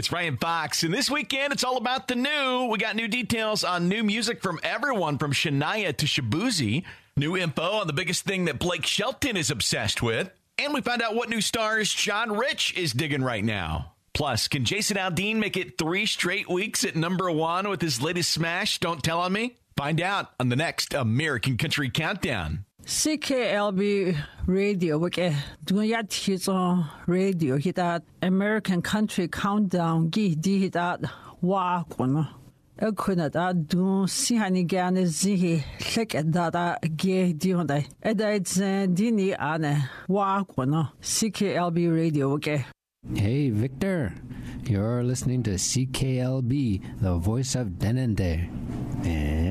It's Ryan Fox, and this weekend it's all about the new. We got new details on new music from everyone from Shania to Shaboozey. New info on the biggest thing that Blake Shelton is obsessed with. And we found out what new stars John Rich is digging right now. Plus, can Jason Aldean make it 3 straight weeks at #1 with his latest smash, Don't Tell On Me? Find out on the next American Country Countdown. CKLB Radio, wake dunya tizo radio hita American Country Countdown gi di hita wa kono. Ekuna da dun sihani gane zihi lek da ge di honda. Eda dini ane wa kono. CKLB Radio, wake. Hey, Victor. You're listening to CKLB, the voice of Denende.